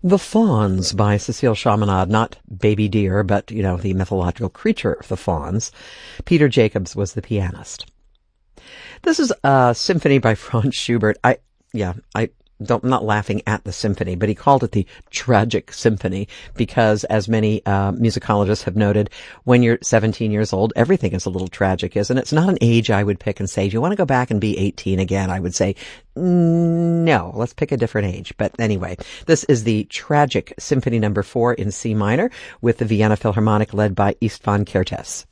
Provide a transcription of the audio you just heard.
The Fauns by Cecile Chaminade, not baby deer, but, the mythological creature of the fauns. Peter Jacobs was the pianist. This is a symphony by Franz Schubert. I'm not laughing at the symphony, but he called it the tragic symphony because, as many musicologists have noted, when you're 17 years old, everything is a little tragic, isn't it? It's not an age I would pick and say, do you want to go back and be 18 again? I would say, no, let's pick a different age. But anyway, this is the Tragic Symphony No. 4 in C minor with the Vienna Philharmonic led by Istvan Kertész.